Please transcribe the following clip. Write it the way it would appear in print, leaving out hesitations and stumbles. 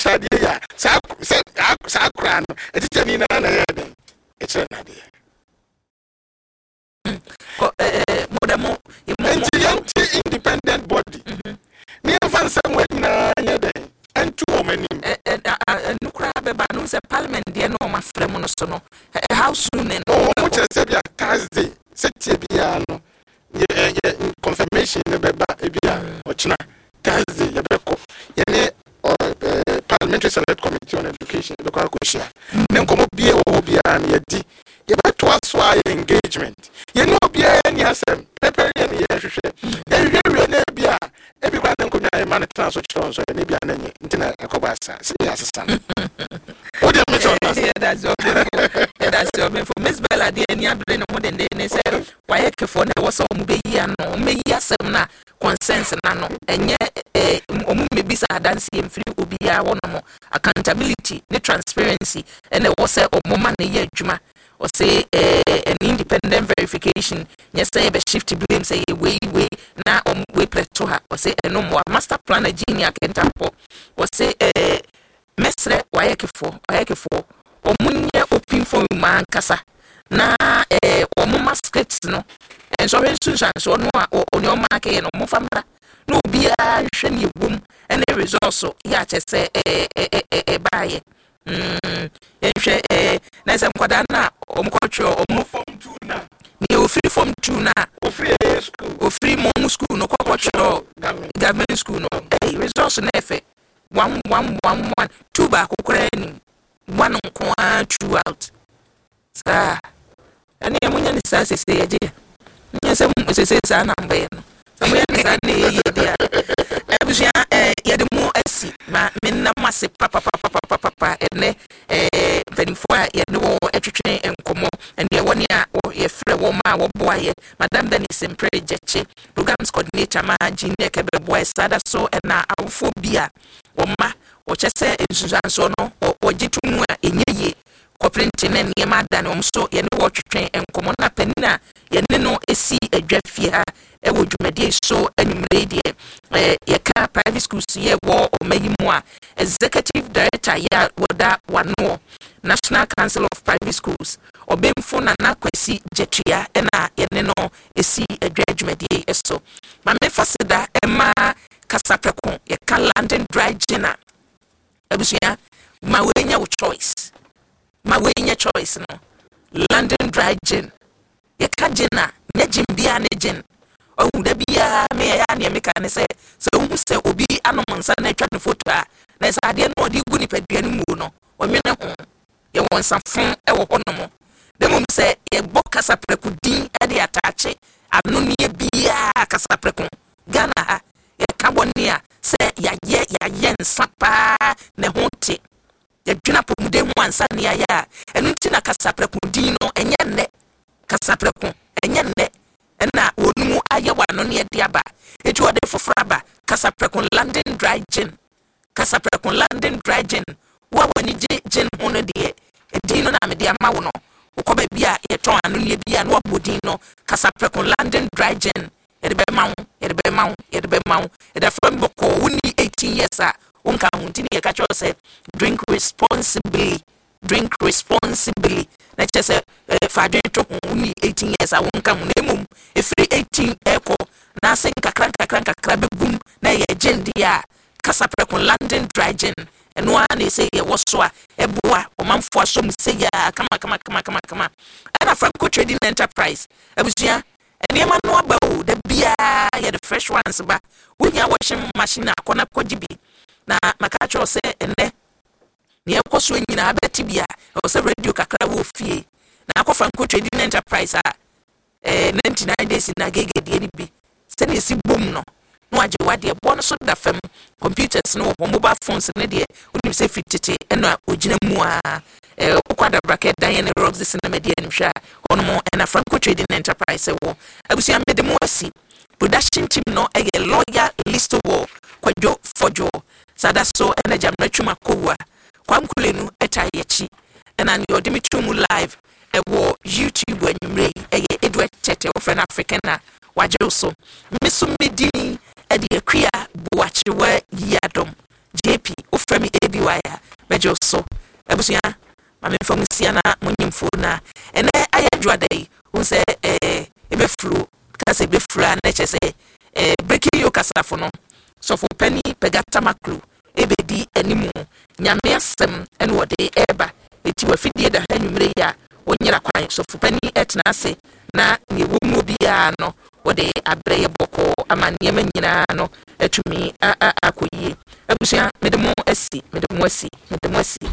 side ya sa kra no etite ni na ya den eche na de modemo independent body ni fansa mwena nya den antu o manim nukura beba no se parliament de no ma frem no so no how soon and mo che se bia Thursday setie bia no ye confirmation beba bia ochina Thursday ye beko ye ne parliamentary select committee on education the kwakoshia ne nkomo bia wo bia na ye di ye beto aso engagement ye no bia ni asem pepper ye ye hwehwe ye na bia ebi kwa nko na man transfer so ne bia na nye ntina akoba asa se ya asesa what do you mean that's your for Miss Bella de ni abre no mo de ne say why kefo na wo so mo be yi ano me yi asem na consensus na no enye omu me bisa dance emfiri obia wo no accountability ne transparency and wo say omo ma na ye adwuma or say an independent verification yes say be shift blame say we na we preto ha or say no more master plan engineer kentapo or say mesre wayekefo omunye open for man kasa na omuma scripts no enso resusan so no onyo make no mo famra no bia hwe ne egum and the resource ya chese baaye ehwe na sem kwada na omkotwo omu form 2 na ni ofiri form 2 na ofiri mo school no kwakotwo government school no resource na efe 1 2 ba kokora ni 1 nko throughout sa ani amunya ni sa sese yeje nyese sese sa na mbe no amunya ni sa ne ye dia ebusia yede mu asi ma menna mase papa ene venifo yede wo etwetwe enkomo ene woni a ye frɛ wo ma wo boaye madam Denise Mprejeche programs coordinator ma Jine Kebe boy sada so na awfo bia wo ma wo chese ensusanso no wo gitumu a enyeye corporate ne ne ma da no so ye ne wo twetwe enkomo na panina ye ne no esi adwafie ha e wo dwumade so anumre die ye ka private schools ye wo omayimu a executive director ya woda wano National Council of Private Schools obemfo na nakwasi jetua na ye ne no esi adwumade eso ma me fasida ema kasaprekon ye ka London Dry Gin abusia ma wenya wo choice no London Dry Gin ye ka gina ne gin bia ne gin o da bia me ya ne me ka ne se hu se obi anomonsa na twa ne photo a na sa de no di gu ni padua ne mu no o nwene ho ye won safon e wo hono mo dem se ye bokasa preku din e de atache anu ne bia kasa preku Ghana ha ye ka boni a se ya ye nsapa ne hote ye dwena pomude hu ansa ne ya enu ti na kasa preku din no enye ne kasa preku enye ne na wonu aye wano ne de aba eju ode fofora ba kasa preku London Dry Gin kasa preku London Dry Gin wa wani gin hono de din no na me de ama wo no ukoba bia ye ton anu ne bia no abodin no kasa preku London Dry Gin ye de be mawo e da from boko woni 18 years a wonka hunti ne ye ka cho say drink responsibly na chese fadwe to woni 18 years a wonka mu na mum e free 18 eko na sen kakra begum na ye gin dia kasa preku London Dry Gin eno an say ye woso a eboa o manfo asom say ya kama ana Franco Trading Enterprise abusia eniema no aba o da bia ye the fresh ones ba wonya washing machine akona kogibi na maka cho say enne ne ekoso nyina abeti bia o say radio kakra wo fie na akọ Franco Trading Enterprise a 99 days na gege de ni bi se ne si bom no aje wade bon so da fam computers no mobile phones ne de oni se fitete eno ogina mu a okwada bracket dan rocks this na media ni hwa ono mo na Franco Trading Enterprise wo abusia mede mo asi production team no eye lawyer list wo kwadwo fojo sada so na jamna twuma kowa kwamkulenu etayechi na ni odimitum live wo YouTube anumre eye Edward Tete of an African na waje so misumedini edi akua buachiwe yadom JP ofremi ebi waya mejo so ebusia ma me fam sia na monyimfo na ene ayadwadai un se ebe flu kase be flu na che se breaking yo kasafo no so for penny pegata maklu ebedi animu nyame asem ene wode eba eti wafidie da hanwumre ya wonyira kwan so for penny etna ase na ne womu bia no wode abreye boko amane manyina no etumi akoyie abusia medemo asi